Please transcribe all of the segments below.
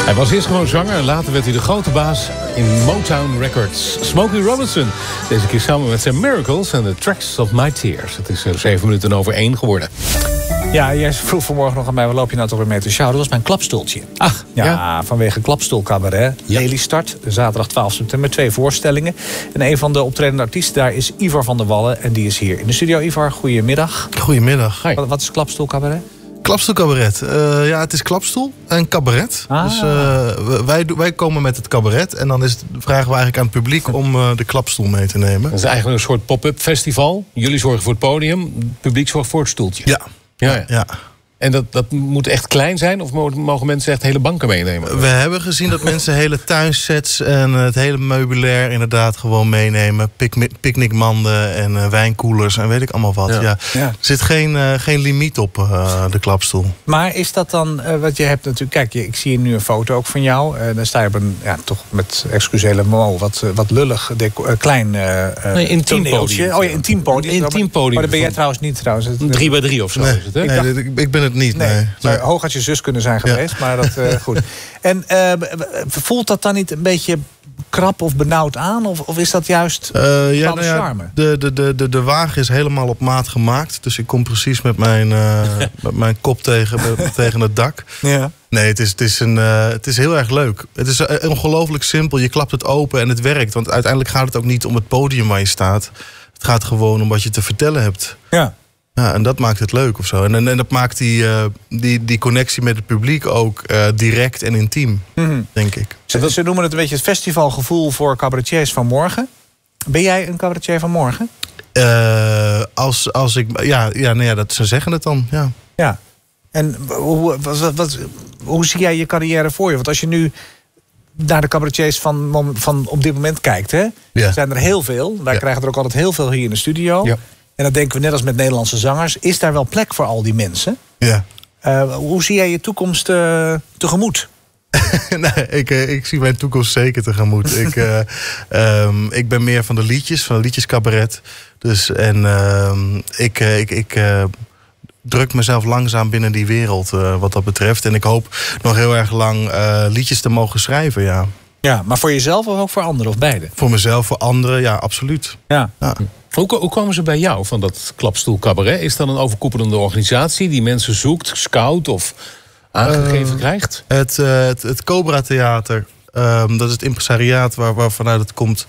Hij was eerst gewoon zanger en later werd hij de grote baas in Motown Records. Smokey Robinson. Deze keer samen met zijn Miracles en The Tracks of My Tears. Het is 7 minuten over 1 geworden. Ja, jij vroeg vanmorgen nog aan mij, waar loop je nou toch weer mee te sjouwen? Dat was mijn klapstoeltje. Ach, ja. Vanwege Klapstoelcabaret. Ja. Lelystad, zaterdag 12 september, 2 voorstellingen. En een van de optredende artiesten daar is Ivar van der Wallen. En die is hier in de studio. Ivar, goedemiddag. Goedemiddag. Hi. Wat is Klapstoelcabaret? Klapstoelcabaret. Ja, het is klapstoel en cabaret. Ah. Dus wij komen met het cabaret. En dan vragen we eigenlijk aan het publiek om de klapstoel mee te nemen. Dat is eigenlijk een soort pop-up festival. Jullie zorgen voor het podium, het publiek zorgt voor het stoeltje. Ja. Ja. En dat moet echt klein zijn? Of mogen mensen echt hele banken meenemen? We hebben gezien dat mensen hele tuinsets en het hele meubilair inderdaad gewoon meenemen. Picknickmanden en wijnkoelers en weet ik allemaal wat. Ja. Er zit geen limiet op de klapstoel. Maar is dat dan, wat je hebt natuurlijk... Kijk, ik zie hier nu een foto ook van jou. Dan sta je op een, toch met excusele mo, wat lullig, klein intiem toneeltje. podium. Oh ja, intiem podium. Intiem podium. Maar dat ben jij trouwens niet trouwens. 3x3 of zo Nee. is het, hè? Ik ben het niet. Nee. Zou hooguit je zus kunnen zijn geweest, maar dat goed. En voelt dat dan niet een beetje krap of benauwd aan? Of is dat juist charme? De wagen is helemaal op maat gemaakt. Dus ik kom precies met mijn kop tegen het dak. Ja. Nee, het is heel erg leuk. Het is ongelooflijk simpel. Je klapt het open en het werkt. Want uiteindelijk gaat het ook niet om het podium waar je staat. Het gaat gewoon om wat je te vertellen hebt. Ja. Ja, en dat maakt het leuk of zo. En dat maakt die connectie met het publiek ook direct en intiem, denk ik. Ze noemen het een beetje het festivalgevoel voor cabaretiers van morgen. Ben jij een cabaretier van morgen? Ze zeggen het dan, ja. Ja. En hoe zie jij je carrière voor je? Want als je nu naar de cabaretiers van op dit moment kijkt, hè, zijn er heel veel. Wij krijgen er ook altijd heel veel hier in de studio. Ja. En dan denken we net als met Nederlandse zangers, is daar wel plek voor al die mensen? Ja. Hoe zie jij je toekomst tegemoet? Nee, ik zie mijn toekomst zeker tegemoet. Ik ben meer van de liedjescabaret. Dus ik druk mezelf langzaam binnen die wereld wat dat betreft. En ik hoop nog heel erg lang liedjes te mogen schrijven, ja. Ja, maar voor jezelf of ook voor anderen of beide? Voor mezelf, voor anderen, ja, absoluut. Ja. Hoe komen ze bij jou van dat Klapstoel Cabaret? Is dat een overkoepelende organisatie die mensen zoekt, scout of aangegeven krijgt? Het Cobra Theater, dat is het impresariaat waarvanuit het komt.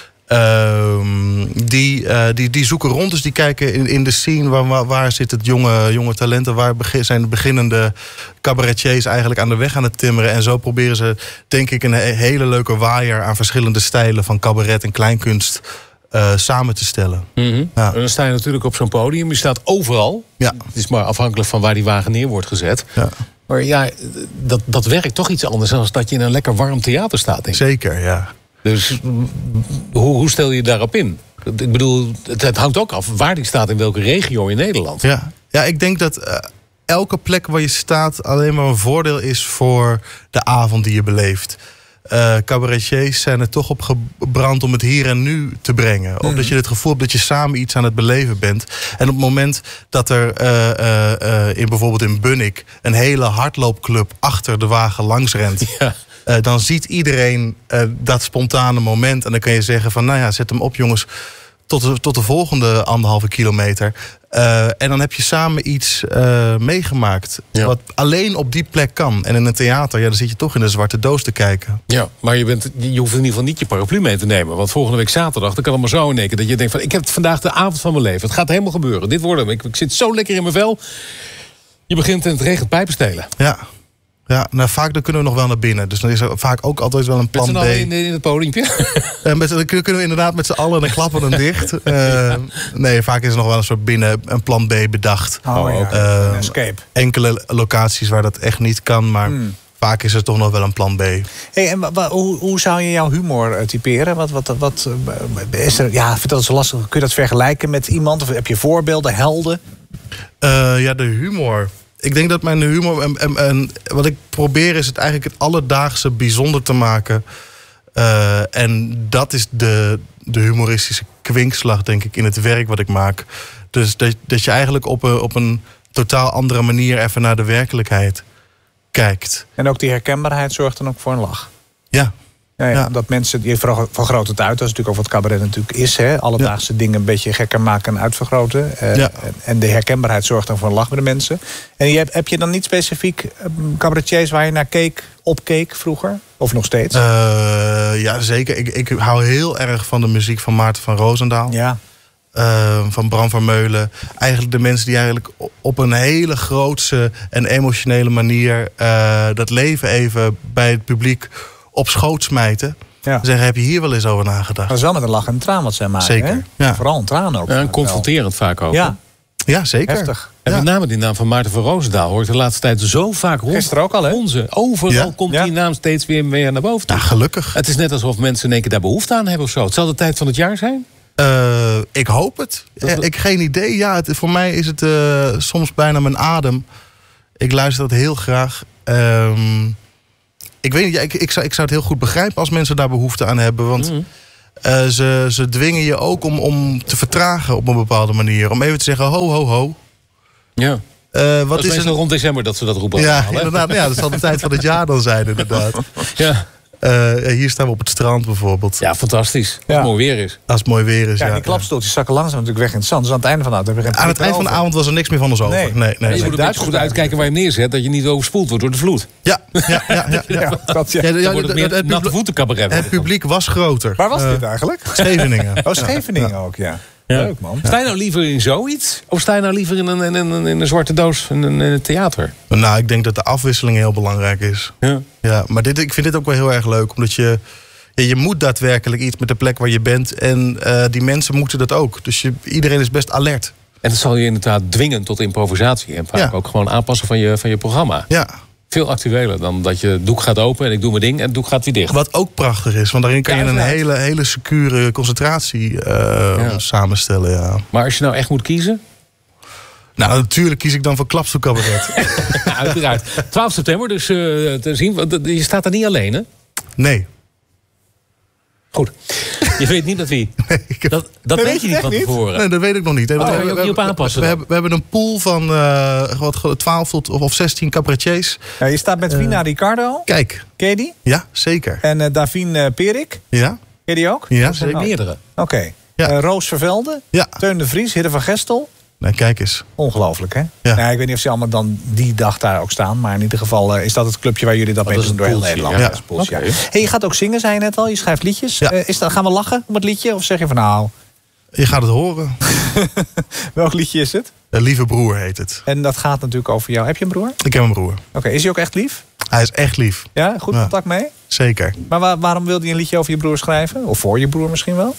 Die zoeken rond, dus die kijken in de scene waar zit het jonge talenten, waar zijn de beginnende cabaretiers eigenlijk aan de weg aan het timmeren. En zo proberen ze, denk ik, een hele leuke waaier aan verschillende stijlen van cabaret en kleinkunst samen te stellen. Mm-hmm. Ja. En dan sta je natuurlijk op zo'n podium. Je staat overal. Ja. Het is maar afhankelijk van waar die wagen neer wordt gezet. Ja. Maar ja, dat werkt toch iets anders dan dat je in een lekker warm theater staat, denk ik. Zeker, ja. Dus hoe stel je daarop in? Ik bedoel, het hangt ook af waar die staat in welke regio in Nederland. Ja, ik denk dat elke plek waar je staat alleen maar een voordeel is voor de avond die je beleeft. Cabaretiers zijn er toch op gebrand om het hier en nu te brengen. Omdat je het gevoel hebt dat je samen iets aan het beleven bent. En op het moment dat er bijvoorbeeld in Bunnik een hele hardloopclub achter de wagen langs rent. Ja. Dan ziet iedereen dat spontane moment. En dan kan je zeggen van, nou ja, zet hem op jongens. Tot de volgende 1,5 kilometer. En dan heb je samen iets meegemaakt. Ja. Wat alleen op die plek kan. En in een theater, dan zit je toch in een zwarte doos te kijken. Ja, maar je hoeft in ieder geval niet je paraplu mee te nemen. Want volgende week zaterdag, dan kan het maar zo in één keer dat je denkt van, ik heb vandaag de avond van mijn leven. Het gaat helemaal gebeuren. Dit wordt hem. Ik zit zo lekker in mijn vel. Je begint en het regent pijpenstelen. Ja, nou vaak dan kunnen we nog wel naar binnen. Dus dan is er vaak ook altijd wel een plan B. Met z'n allen in het podiumpje? Dan kunnen we inderdaad met z'n allen en klappen dan dicht. Nee, vaak is er nog wel een soort een plan B bedacht. Een escape. Enkele locaties waar dat echt niet kan, maar vaak is er toch nog wel een plan B. Hey, en hoe zou je jouw humor typeren? Wat is er? Ja, ik vind dat zo lastig. Kun je dat vergelijken met iemand? Of heb je voorbeelden, helden? Ja, de humor. Ik denk dat mijn humor en wat ik probeer is het eigenlijk het alledaagse bijzonder te maken. En dat is de humoristische kwinkslag, denk ik, in het werk wat ik maak. Dus dat je eigenlijk op een totaal andere manier even naar de werkelijkheid kijkt. En ook die herkenbaarheid zorgt dan ook voor een lach. Ja. Ja. Dat mensen, je vergroot het uit. Dat is natuurlijk ook wat cabaret natuurlijk is. Hè? Alledaagse dingen een beetje gekker maken en uitvergroten. En de herkenbaarheid zorgt dan voor een lach bij de mensen. En heb je dan niet specifiek cabaretiers waar je naar opkeek vroeger? Of nog steeds? Ja, zeker. Ik hou heel erg van de muziek van Maarten van Roosendaal. Ja. Van Bram van Meulen. Eigenlijk de mensen die eigenlijk op een hele grootse en emotionele manier dat leven even bij het publiek op schoot smijten. Ja. Zeggen, heb je hier wel eens over nagedacht? Dat is wel met een lach en een traan wat zij maken. Zeker. Hè? Ja. Vooral een traan ook. En confronterend vaak ook. Ja, zeker. Heftig. En met name die naam van Maarten van Roosendaal hoort de laatste tijd zo vaak rond. Gisteren ook al, hè? Overal komt die naam steeds weer naar boven toe. Ja, gelukkig. Het is net alsof mensen in één keer daar behoefte aan hebben of zo. Het zal de tijd van het jaar zijn? Ik hoop het. Ik geen idee. Ja, voor mij is het soms bijna mijn adem. Ik luister dat heel graag. Ik weet niet, ik zou het heel goed begrijpen als mensen daar behoefte aan hebben. Want ze dwingen je ook om te vertragen op een bepaalde manier. Om even te zeggen, ho, ho, ho. Ja. Wat is meestal rond december dat ze dat roepen. Ja, inderdaad. Ja, dat zal de tijd van het jaar dan zijn, inderdaad. Ja. Hier staan we op het strand bijvoorbeeld. Ja, fantastisch. Als het mooi weer is. Als het mooi weer is, ja. Die klapstoeltjes zakken langzaam natuurlijk weg in het zand. Dus aan het einde van de avond heb je geen aan het eind van de avond was er niks meer van ons over. Nee. Je moet een beetje goed uitkijken waar je hem neerzet. Dat je niet overspoeld wordt door de vloed. Ja. Dan wordt het meer natte voetencabaret. Het publiek was groter. Waar was dit eigenlijk? Scheveningen. Scheveningen ook, ja. Ja. Leuk, man. Sta je nou liever in zoiets? Of sta je nou liever in een zwarte doos in een theater? Nou, ik denk dat de afwisseling heel belangrijk is. Ja, maar ik vind dit ook wel heel erg leuk. Omdat je moet daadwerkelijk iets met de plek waar je bent. En die mensen moeten dat ook. Dus iedereen is best alert. En dat zal je inderdaad dwingen tot improvisatie. En vaak ook gewoon aanpassen van je programma. Ja. Veel actueler dan dat je doek gaat open en ik doe mijn ding en het doek gaat weer dicht. Wat ook prachtig is, want daarin kan je een hele secure concentratie samenstellen. Ja. Maar als je nou echt moet kiezen? Nou, natuurlijk kies ik dan voor klapstoelcabaret. Uiteraard. 12 september, dus te zien. Je staat er niet alleen, hè? Nee. Goed. Je weet niet met wie. Nee, dat weet je niet van tevoren. Nee, dat weet ik nog niet. Daar je ook niet op aanpassen. We hebben een pool van 12 of 16 cabaretiers. Ja, je staat met Vina Ricardo. Kijk. Ken je die? Ja, zeker. En Davine Perik. Ja. Ken je die ook? Ja, er zijn zeker. meerdere. Oké. Ja. Roos Vervelde. Ja. Teun de Vries. Hidde van Gestel. Nee, kijk eens. Ongelooflijk, hè? Ja. Nou, ik weet niet of ze allemaal dan die dag daar ook staan. Maar in ieder geval is dat het clubje waar jullie dat mee doen door heel Nederland. Ja. Okay. Hey, je gaat ook zingen, zei je net al. Je schrijft liedjes. Ja. Gaan we lachen om het liedje? Of zeg je van nou... Je gaat het horen. Welk liedje is het? Lieve broer heet het. En dat gaat natuurlijk over jou. Heb je een broer? Ik heb een broer. Oké, is hij ook echt lief? Hij is echt lief. Ja, goed contact mee? Zeker. Maar waarom wilde je een liedje over je broer schrijven? Of voor je broer misschien wel?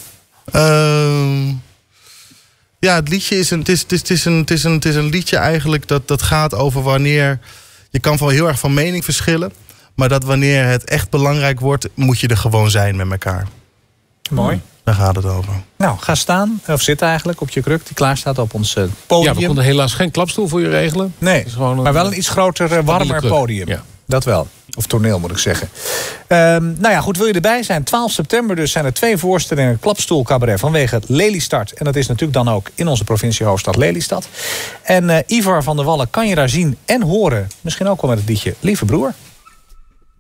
Ja, het liedje is een liedje eigenlijk dat gaat over wanneer... Je kan wel heel erg van mening verschillen. Maar dat wanneer het echt belangrijk wordt, moet je er gewoon zijn met elkaar. Mooi. Daar gaat het over. Nou, ga staan, of zit eigenlijk op je kruk die klaar staat op ons podium. Ja, we konden helaas geen klapstoel voor je regelen. Nee, maar wel een iets groter, warmer podium. Ja. Dat wel. Of toneel moet ik zeggen. Nou ja, goed, wil je erbij zijn? 12 september dus zijn er 2 voorstellingen klapstoelcabaret vanwege Lelystad. En dat is natuurlijk dan ook in onze provinciehoofdstad Lelystad. En Ivar van der Wallen kan je daar zien en horen. Misschien ook wel met het liedje Lieve Broer.